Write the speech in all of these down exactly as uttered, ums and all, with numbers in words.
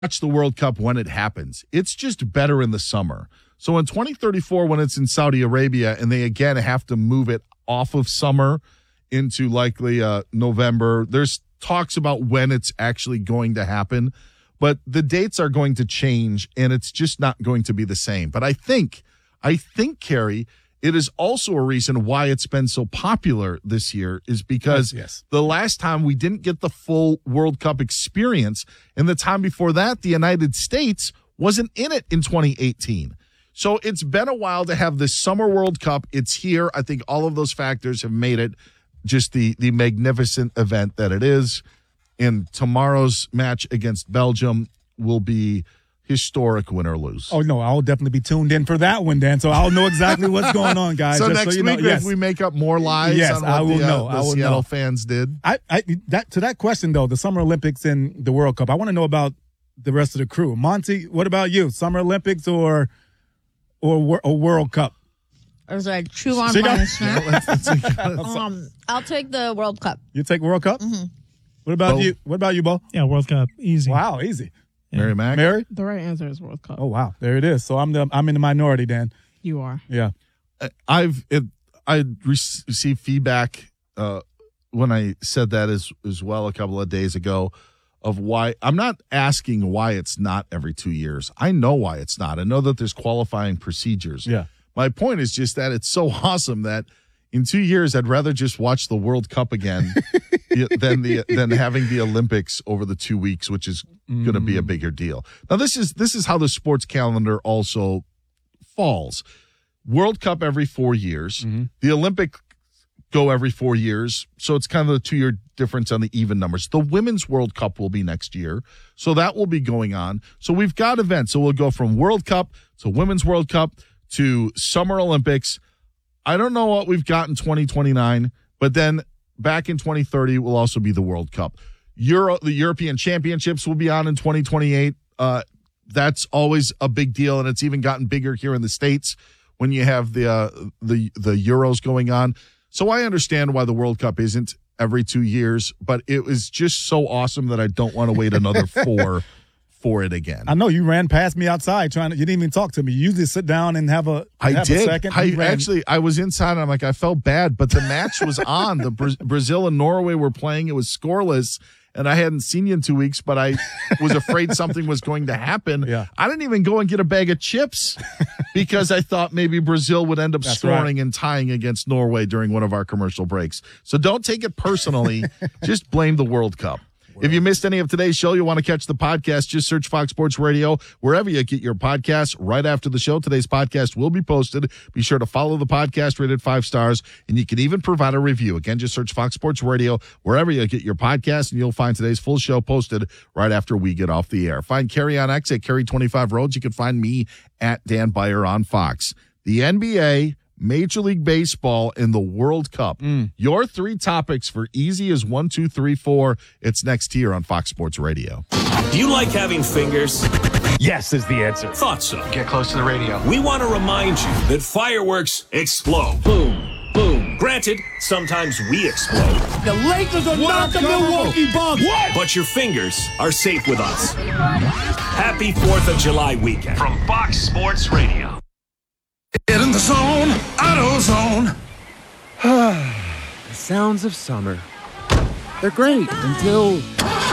watch the World Cup when it happens. It's just better in the summer. So in twenty thirty-four, when it's in Saudi Arabia, and they again have to move it off of summer into likely uh, November, there's talks about when it's actually going to happen. But the dates are going to change, and it's just not going to be the same. But I think, I think, Carrie, it is also a reason why it's been so popular this year is because yes, yes. the last time we didn't get the full World Cup experience, and the time before that, the United States wasn't in it in twenty eighteen. So it's been a while to have this Summer World Cup. It's here. I think all of those factors have made it just the, the magnificent event that it is. And tomorrow's match against Belgium will be historic, win or lose. Oh, no, I'll definitely be tuned in for that one, Dan, so I'll know exactly what's going on, guys. So Just next so you week, know, yes. if we make up more lies yes, on what I will the, uh, know. the I will Seattle know. fans did. I, I that To that question, though, the Summer Olympics and the World Cup, I want to know about the rest of the crew. Monty, what about you? Summer Olympics or or, or World Cup? There's a chew on See, punishment. um, I'll take the World Cup. You take World Cup? Mm-hmm. What about Bo? you? What about you, Bo? Yeah, World Cup. Easy. Wow, easy. Yeah. Mary Mac? Mary? The right answer is World Cup. Oh, wow. There it is. So I'm the I'm in the minority, Dan. You are. Yeah. I've it, I re- received feedback uh, when I said that as as well a couple of days ago of why I'm not asking why it's not every two years. I know why it's not. I know that there's qualifying procedures. Yeah. My point is just that it's so awesome that in two years I'd rather just watch the World Cup again than the than having the Olympics over the two weeks, which is mm. going to be a bigger deal. Now this is this is how the sports calendar also falls. World Cup every four years. Mm-hmm. The Olympic go every four years. So it's kind of the two-year difference on the even numbers. The Women's World Cup will be next year. So that will be going on. So we've got events. So we'll go from World Cup to Women's World Cup to Summer Olympics. I don't know what we've got in twenty twenty-nine, but then back in twenty thirty will also be the World Cup. Euro, the European Championships will be on in twenty twenty-eight. Uh, that's always a big deal, and it's even gotten bigger here in the States when you have the uh, the the Euros going on. So I understand why the World Cup isn't every two years, but it was just so awesome that I don't want to wait another four for it again. I know you ran past me outside trying to, you didn't even talk to me. You usually sit down and have a, I have did. a second. I ran. actually, I was inside and I'm like, I felt bad, but the match was on. The Bra- Brazil and Norway were playing. It was scoreless. And I hadn't seen you in two weeks, but I was afraid something was going to happen. Yeah. I didn't even go and get a bag of chips because I thought maybe Brazil would end up That's scoring right. and tying against Norway during one of our commercial breaks. So don't take it personally. Just blame the World Cup. If you missed any of today's show, you want to catch the podcast, just search Fox Sports Radio wherever you get your podcasts. Right after the show, today's podcast will be posted. Be sure to follow the podcast, rated five stars, and you can even provide a review. Again, just search Fox Sports Radio wherever you get your podcasts, and you'll find today's full show posted right after we get off the air. Find Carrie on X at Carrie twenty-five Roads. You can find me at Dan Byer on Fox. The N B A, Major League Baseball, and the World Cup. Mm. Your three topics for easy as one, two, three, four. It's next here on Fox Sports Radio. Do you like having fingers? Yes is the answer. Thought so. Get close to the radio. We want to remind you that fireworks explode. Boom, boom. Granted, sometimes we explode. The Lakers are not the Milwaukee Bucks. What? But your fingers are safe with us. Happy fourth of July weekend. From Fox Sports Radio. Get in the zone, AutoZone. The sounds of summer. They're great until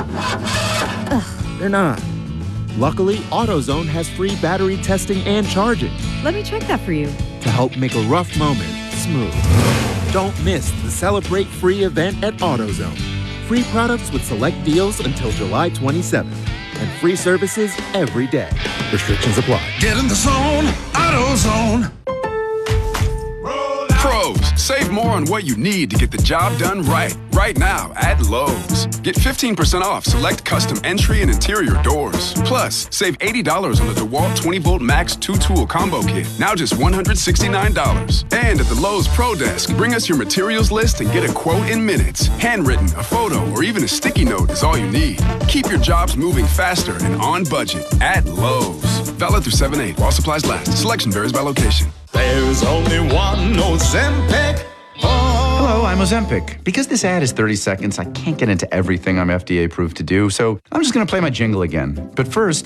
they're not. Luckily, AutoZone has free battery testing and charging Let me check that for you. to help make a rough moment smooth. Don't miss the Celebrate Free event at AutoZone. Free products with select deals until July twenty-seventh. And free services every day. Restrictions apply. Get in the zone, AutoZone. Pros, save more on what you need to get the job done right. Right now at Lowe's. Get fifteen percent off select custom entry and interior doors. Plus, save eighty dollars on the DeWalt twenty volt Max two tool combo kit. Now just one hundred sixty-nine dollars. And at the Lowe's Pro Desk, bring us your materials list and get a quote in minutes. Handwritten, a photo, or even a sticky note is all you need. Keep your jobs moving faster and on budget at Lowe's. Valid through seven eight while supplies last. Selection varies by location. There's only one Ozempic. Oh. Hello, I'm Ozempic. Because this ad is thirty seconds, I can't get into everything I'm F D A approved to do, so I'm just going to play my jingle again. But first,